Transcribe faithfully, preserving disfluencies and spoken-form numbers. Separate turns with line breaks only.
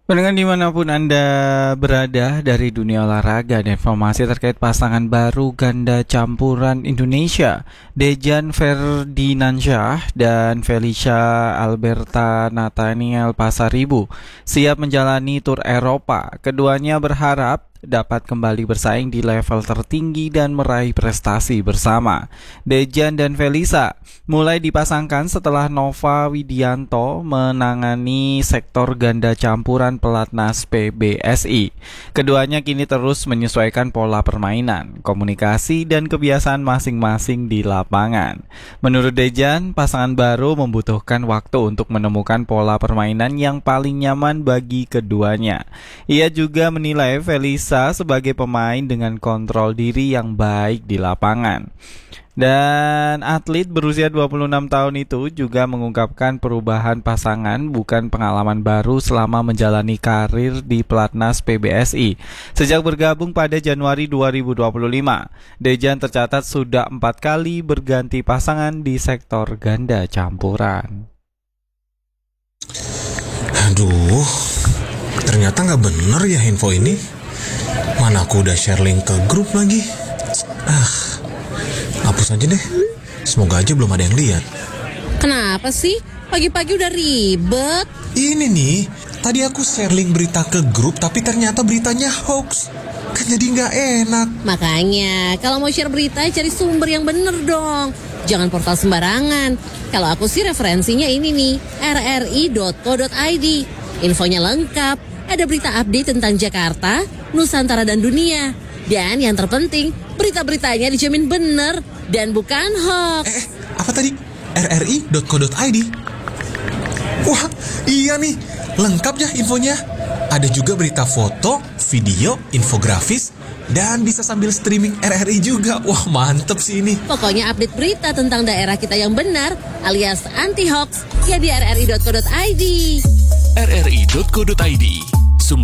Pendengar dimanapun Anda berada dari dunia olahraga dan informasi terkait pasangan baru ganda campuran Indonesia, Dejan Ferdinansyah dan Felicia Alberta Nathaniel Pasaribu siap menjalani tur Eropa. Keduanya berharap dapat kembali bersaing di level tertinggi dan meraih prestasi bersama. Dejan dan Felicia mulai dipasangkan setelah Nova Widianto menangani sektor ganda campuran pelatnas P B S I. Keduanya kini terus menyesuaikan pola permainan, komunikasi, dan kebiasaan masing-masing di lapangan. Menurut Dejan, pasangan baru membutuhkan waktu untuk menemukan pola permainan yang paling nyaman bagi keduanya. Ia juga menilai Felicia sebagai pemain dengan kontrol diri yang baik di lapangan. Dan atlet berusia dua puluh enam tahun itu juga mengungkapkan perubahan pasangan bukan pengalaman baru selama menjalani karir di pelatnas P B S I. Sejak bergabung pada Januari dua ribu dua puluh lima, Dejan tercatat sudah empat kali berganti pasangan di sektor ganda campuran.
Aduh, ternyata nggak bener ya info ini. Mana aku udah share link ke grup lagi. Ah, hapus aja deh. Semoga aja belum ada yang lihat.
Kenapa sih? Pagi-pagi udah ribet.
Ini nih, tadi aku share link berita ke grup, tapi ternyata beritanya hoax. Kan jadi nggak enak.
Makanya, kalau mau share berita, cari sumber yang bener dong. Jangan portal sembarangan. Kalau aku sih referensinya ini nih, r r i dot co dot i d. Infonya lengkap. Ada berita update tentang Jakarta, Nusantara, dan dunia. Dan yang terpenting, berita-beritanya dijamin bener dan bukan hoax.
Eh, apa tadi? r r i dot co dot i d. Wah, iya nih. Lengkap ya infonya. Ada juga berita foto, video, infografis, dan bisa sambil streaming R R I juga. Wah, mantep sih ini.
Pokoknya update berita tentang daerah kita yang benar alias anti-hoax ya di r r i dot co dot i d.
r r i dot co dot i d